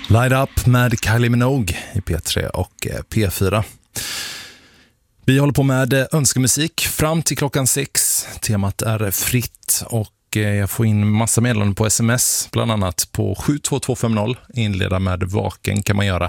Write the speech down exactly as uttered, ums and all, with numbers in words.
Light Up med Kylie Minogue i P tre och P fyra. Vi håller på med önskemusik fram till klockan sex. Temat är fritt och jag får in massa meddelanden på sms, bland annat på sju två två fem noll. Inleda med vaken kan man göra.